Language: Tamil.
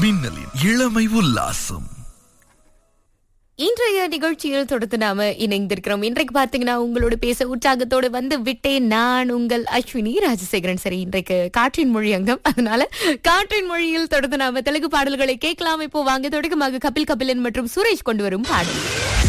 மின்னலின் இளமை உல்லாசம். இன்றைய நிகழ்ச்சியில் தொடர்ந்து நாம இணைந்திருக்கிறோம். இன்றைக்கு பாத்தீங்கன்னா உங்களோட பேச உற்சாகத்தோடு வந்து விட்டேன் நான் உங்கள் அஸ்வினி ராஜசேகரன். சரி, இன்றைக்கு காற்றின் மொழி அங்கம், அதனால காற்றின் மொழியில் தொடர்ந்து நாம தெலுங்கு பாடல்களை கேட்கலாம். இப்போ வாங்க தொடக்கமாக கபில் கபிலன் மற்றும் சுரேஷ் கொண்டு வரும் பாடல்.